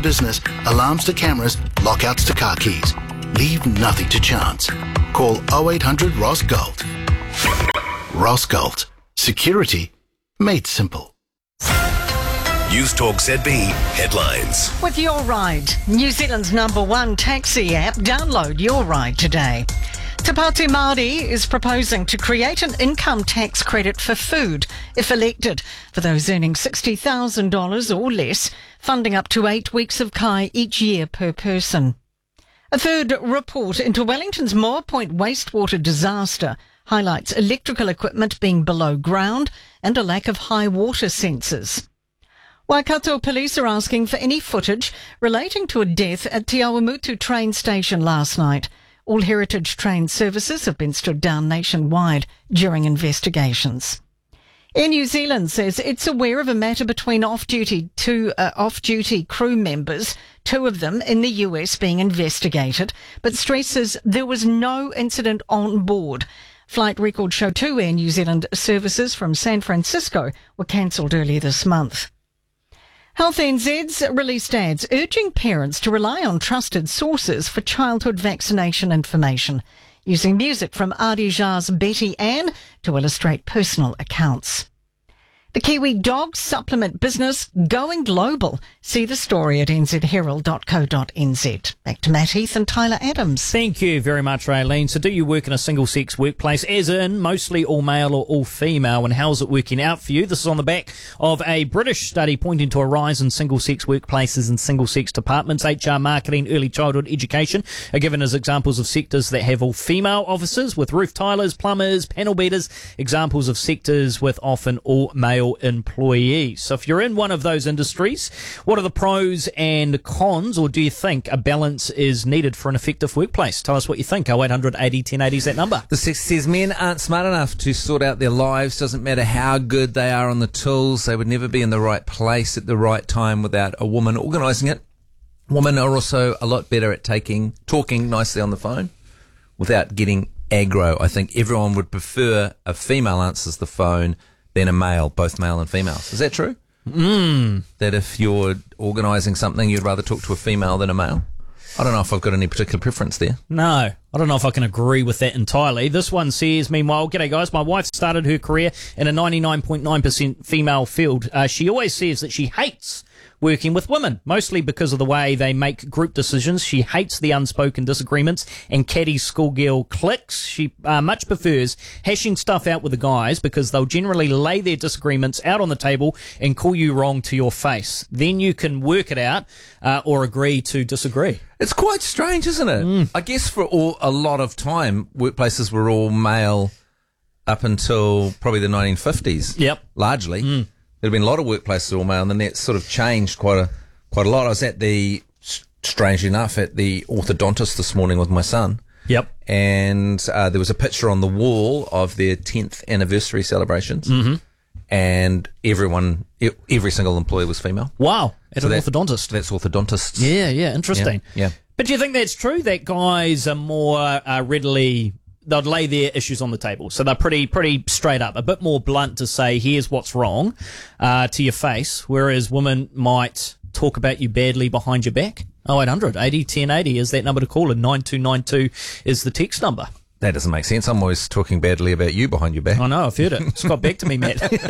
business, alarms to cameras, lockouts to car keys. Leave nothing to chance. Call 0800 Ross Gold. Ross Gold. Security made simple. News Talk ZB headlines. With Your Ride, New Zealand's #1 taxi app, download Your Ride today. Te Pāti Māori is proposing to create an income tax credit for food, if elected, for those earning $60,000 or less, funding up to 8 weeks of kai each year per person. A third report into Wellington's Moa Point wastewater disaster highlights electrical equipment being below ground and a lack of high water sensors. Waikato police are asking for any footage relating to a death at Te Awamutu train station last night. All heritage train services have been stood down nationwide during investigations. Air New Zealand says it's aware of a matter between off-duty crew members, 2 of them in the US being investigated, but stresses there was no incident on board. Flight records show 2 Air New Zealand services from San Francisco were cancelled earlier this month. Health NZ's released ads urging parents to rely on trusted sources for childhood vaccination information, using music from Adi Jar's Betty Ann to illustrate personal accounts. The Kiwi dog supplement business going global. See the story at nzherald.co.nz. Back to Matt Heath and Tyler Adams. Thank you very much, Raylene. So do you work in a single-sex workplace, as in mostly all male or all female, and how's it working out for you? This is on the back of a British study pointing to a rise in single-sex workplaces and single-sex departments. HR, marketing, early childhood education are given as examples of sectors that have all female officers, with roof tilers, plumbers, panel beaters, examples of sectors with often all male employees. So if you're in one of those industries, what are the pros and cons, or do you think a balance is needed for an effective workplace? Tell us what you think. 0800 80 1080 is that number. The text says men aren't smart enough to sort out their lives. Doesn't matter how good they are on the tools. They would never be in the right place at the right time without a woman organising it. Women are also a lot better at talking nicely on the phone without getting aggro. I think everyone would prefer a female answers the phone than a male, both male and female. Is that true? That if you're organising something, you'd rather talk to a female than a male? I don't know if I've got any particular preference there. No, I don't know if I can agree with that entirely. This one says, meanwhile, g'day guys, my wife started her career in a 99.9% female field. She always says that she hates working with women, mostly because of the way they make group decisions. She hates the unspoken disagreements and catty schoolgirl cliques. She much prefers hashing stuff out with the guys because they'll generally lay their disagreements out on the table and call you wrong to your face. Then you can work it out or agree to disagree. It's quite strange, isn't it? I guess for a lot of time, workplaces were all male up until probably the 1950s. Yep. Largely. There have been a lot of workplaces all male, and then that's sort of changed quite a lot. I was at strangely enough, at the orthodontist this morning with my son. Yep. And there was a picture on the wall of their 10th anniversary celebrations. Mm-hmm. And every single employee was female. Wow. At an orthodontist. That's orthodontists. Yeah, interesting. Yeah. But do you think that's true, that guys are more readily... They'd lay their issues on the table. So they're pretty straight up, a bit more blunt to say, here's what's wrong, to your face, whereas women might talk about you badly behind your back? 0800 80 1080 is that number to call, and 9292 is the text number. That doesn't make sense. I'm always talking badly about you behind your back. I know, I've heard it. It's got back to me, Matt. That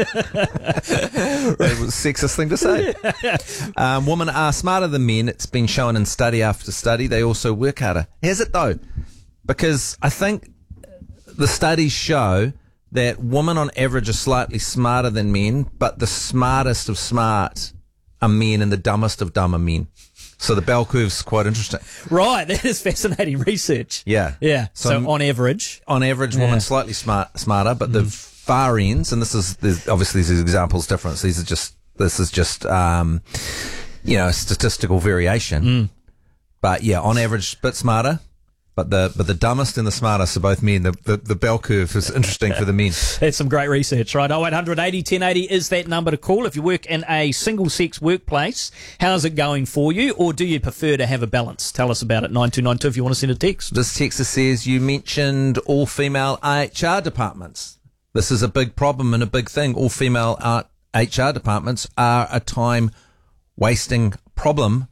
was a sexist thing to say. Women are smarter than men. It's been shown in study after study. They also work harder. Has it, though? Because I think the studies show that women on average are slightly smarter than men, but the smartest of smart are men and the dumbest of dumb are men. So the bell curve's quite interesting. Right, that is fascinating research. Yeah. So on average, women slightly smarter, but the far ends, and obviously these examples different. This is just statistical variation. But yeah, on average, a bit smarter. But the dumbest and the smartest are both men. The bell curve is interesting for the men. That's some great research, right? 0800 80 1080 is that number to call. If you work in a single-sex workplace, how's it going for you? Or do you prefer to have a balance? Tell us about it, 9292, if you want to send a text. This texter says, you mentioned all-female HR departments. This is a big problem and a big thing. All-female HR departments are a time-wasting problem